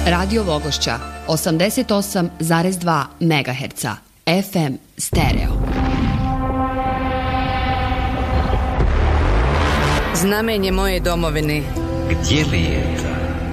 Radio Vogošća 88,2 MHz FM stereo. Znamenje moje domovine. Gdje li je ta